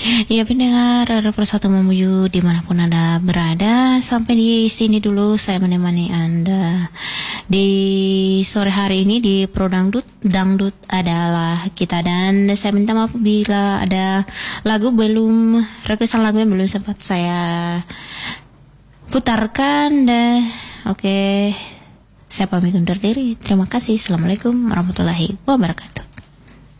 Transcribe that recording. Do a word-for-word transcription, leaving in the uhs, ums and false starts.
Ya pendengar Radio Persatu Mamuju dimanapun Anda berada, sampai di sini dulu saya menemani Anda di sore hari ini di Pro Dangdut. Dangdut adalah kita, dan saya minta maaf bila ada lagu belum, requestan lagu yang belum sempat saya putarkan. Deh. Oke, saya pamit undur diri. Terima kasih. Assalamualaikum warahmatullahi wabarakatuh.